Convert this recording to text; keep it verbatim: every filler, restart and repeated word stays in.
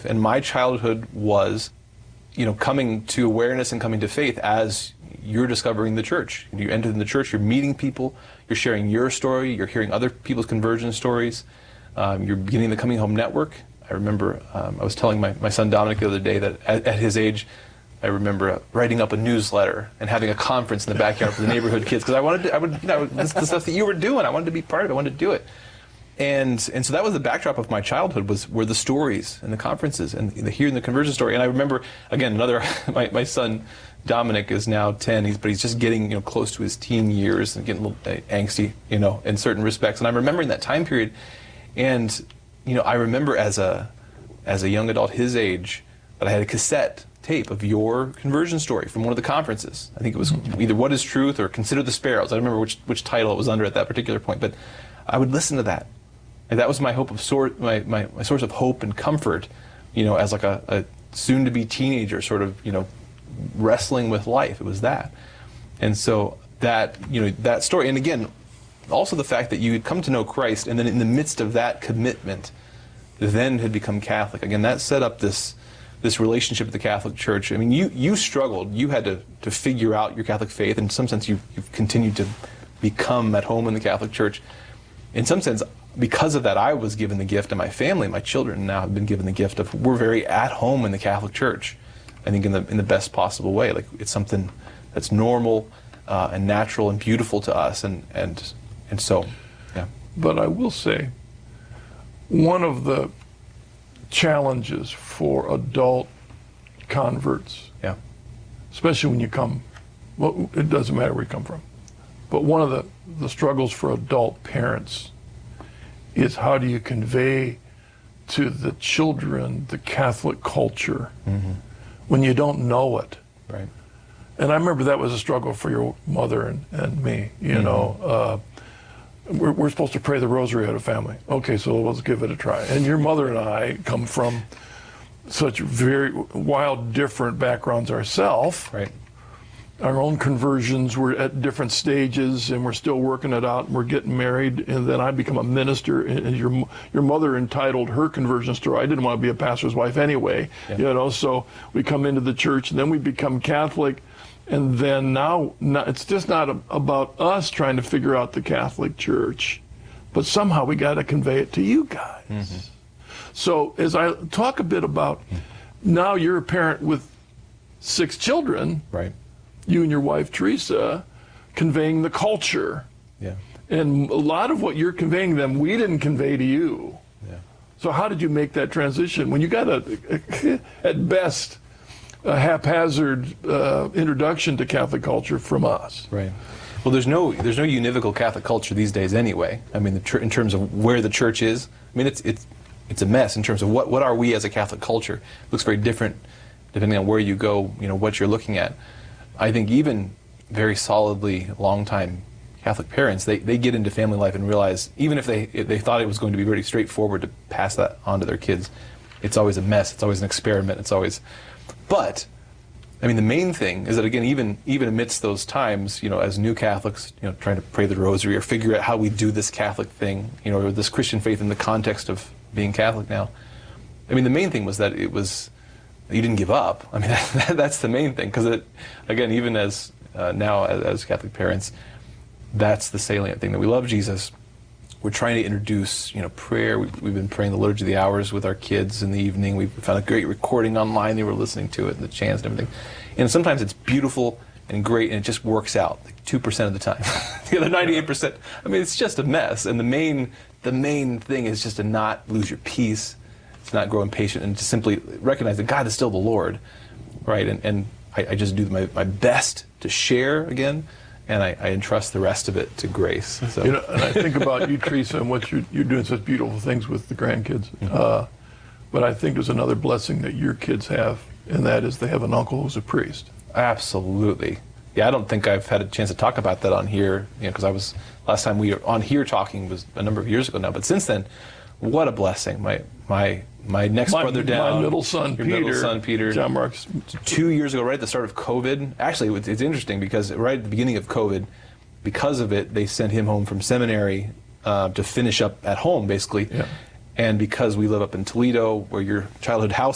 And my childhood was, you know, coming to awareness and coming to faith as you're discovering the church. You enter in the church, you're meeting people, you're sharing your story, you're hearing other people's conversion stories, um, you're beginning the Coming Home Network. I remember um, I was telling my, my son Dominic the other day that at, at his age, I remember uh, writing up a newsletter and having a conference in the backyard for the neighborhood kids, because I wanted to, I would, you know, this, the stuff that you were doing, I wanted to be part of it, I wanted to do it. And and so that was the backdrop of my childhood, was were the stories and the conferences and the hearing the conversion story. And I remember, again, another, my, my son Dominic is now ten, he's, but he's just getting, you know, close to his teen years and getting a little angsty, you know, in certain respects. And I'm remembering that time period. And, you know, I remember as a, as a young adult his age, that I had a cassette tape of your conversion story from one of the conferences. I think it was either What is Truth or Consider the Sparrows. I don't remember which, which title it was under at that particular point, but I would listen to that. And that was my hope of sort, my, my, my source of hope and comfort, you know, as like a, a soon-to-be teenager, sort of, you know, wrestling with life. It was that. And so that, you know, that story, and again, also the fact that you had come to know Christ, and then in the midst of that commitment, then had become Catholic. Again, that set up this this relationship with the Catholic Church. I mean, you you struggled. You had to, to figure out your Catholic faith. In some sense, you've, you've continued to become at home in the Catholic Church. In some sense, because of that, I was given the gift, and my family, my children now have been given the gift of, we're very at home in the Catholic Church. I think in the in the best possible way. Like, it's something that's normal uh, and natural and beautiful to us, and and and so, yeah. But I will say, one of the challenges for adult converts, yeah, especially when you come, well, it doesn't matter where you come from, but one of the the struggles for adult parents is, how do you convey to the children the Catholic culture mm-hmm. when you don't know it? Right. And I remember that was a struggle for your mother and, and me, you mm-hmm. know. Uh, we're, we're supposed to pray the rosary at a family. Okay, so let's give it a try. And your mother and I come from such very wild, different backgrounds ourselves. Right. Our own conversions were at different stages, and we're still working it out, and we're getting married, and then I become a minister, and your your mother entitled her conversion story. I didn't want to be a pastor's wife anyway, yeah. you know, so we come into the church, and then we become Catholic, and then now, now it's just not a, about us trying to figure out the Catholic Church, but somehow we got to convey it to you guys. Mm-hmm. So as I talk a bit about, now you're a parent with six children, right? You and your wife, Teresa, conveying the culture. Yeah. And a lot of what you're conveying them, we didn't convey to you. Yeah. So how did you make that transition? When you got, a, a at best, a haphazard uh, introduction to Catholic culture from us. Right. Well, there's no there's no univocal Catholic culture these days anyway. I mean, the tr in terms of where the church is, I mean, it's, it's, it's a mess in terms of what, what are we as a Catholic culture. It looks very different depending on where you go, you know, what you're looking at. I think even very solidly long-time Catholic parents, they, they get into family life and realize, even if they if they thought it was going to be very straightforward to pass that on to their kids, it's always a mess, it's always an experiment, it's always... But, I mean, the main thing is that, again, even even amidst those times, you know, as new Catholics, you know, trying to pray the rosary or figure out how we do this Catholic thing, you know, or this Christian faith in the context of being Catholic now, I mean, the main thing was that it was... you didn't give up. I mean, that, that's the main thing, because, again, even as uh, now as, as Catholic parents, that's the salient thing, that we love Jesus. We're trying to introduce, you know, prayer. We've, we've been praying the Liturgy of the Hours with our kids in the evening. We've found a great recording online. They were listening to it, and the chants and everything. And sometimes it's beautiful and great, and it just works out, like two percent of the time. The other ninety-eight percent, I mean, it's just a mess. And the main, the main thing is just to not lose your peace, to not grow impatient, and to simply recognize that God is still the Lord, right? And, and I, I just do my, my best to share again, and I, I entrust the rest of it to grace. So. You know, and I think about you, Teresa, and what you're, you're doing such beautiful things with the grandkids. Mm-hmm. uh, but I think there's another blessing that your kids have, and that is they have an uncle who's a priest. Absolutely. Yeah, I don't think I've had a chance to talk about that on here, you know, because I was, last time we were on here talking was a number of years ago now, but since then, what a blessing. My my my next my, brother down. My middle son, your Peter. middle son, Peter. John Mark's. Two years ago, right at the start of COVID. Actually, it's, it's interesting because right at the beginning of COVID, because of it, they sent him home from seminary uh, to finish up at home, basically. Yeah. And because we live up in Toledo, where your childhood house